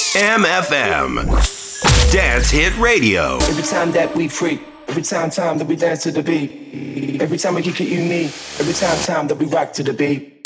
MFM. Dance Hit Radio. Every time that we freak, every time that we dance to the beat, every time we kick it, you me, every time that we rock to the beat.